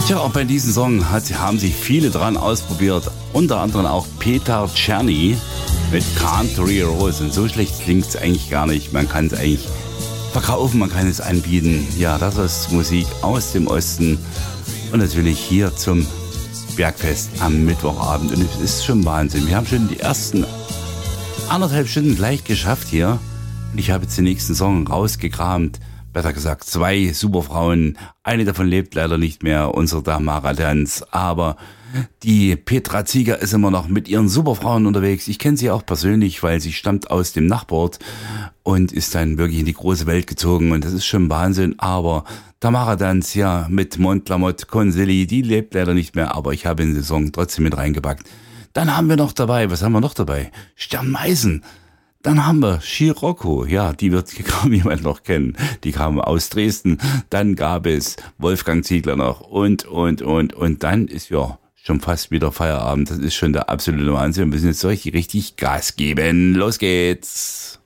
Tja, auch bei diesem Song haben sich viele dran ausprobiert. Unter anderem auch Peter Czerny mit Country Rose. Und so schlecht klingt es eigentlich gar nicht. Man kann es eigentlich verkaufen, man kann es anbieten. Ja, das ist Musik aus dem Osten. Und natürlich hier zum Bergfest am Mittwochabend. Und es ist schon Wahnsinn. Wir haben schon die ersten 1,5 Stunden gleich geschafft hier. Und ich habe jetzt den nächsten Song rausgekramt. Besser gesagt, 2 Superfrauen. Eine davon lebt leider nicht mehr, unsere Tamara Tanz. Aber die Petra Zieger ist immer noch mit ihren Superfrauen unterwegs. Ich kenne sie auch persönlich, weil sie stammt aus dem Nachbarort und ist dann wirklich in die große Welt gezogen. Und das ist schon Wahnsinn. Aber Tamara Tanz, ja, mit Montlamotte Consili, die lebt leider nicht mehr. Aber ich habe den Song trotzdem mit reingepackt. Dann haben wir noch dabei, was haben wir noch dabei? Stern Meißen. Dann haben wir Scirocco, ja, die wird kaum jemand noch kennen. Die kam aus Dresden. Dann gab es Wolfgang Ziegler noch und dann ist ja schon fast wieder Feierabend. Das ist schon der absolute Wahnsinn. Wir müssen jetzt richtig Gas geben. Los geht's.